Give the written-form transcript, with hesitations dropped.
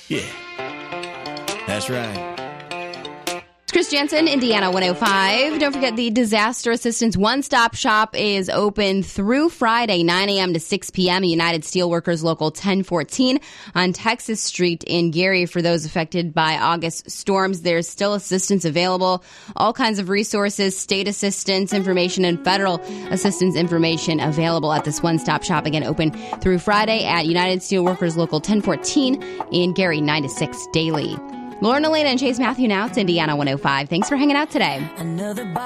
Yeah, that's right. It's Chris Jansen, Indiana 105. Don't forget the Disaster Assistance One-Stop Shop is open through Friday, 9 a.m. to 6 p.m. United Steelworkers Local 1014 on Texas Street in Gary. For those affected by August storms, there's still assistance available. All kinds of resources, state assistance information, and federal assistance information available at this one-stop shop. Again, open through Friday at United Steelworkers Local 1014 in Gary, 9 to 6 daily. Lauren Elena and Chase Matthew now. It's Indiana 105. Thanks for hanging out today.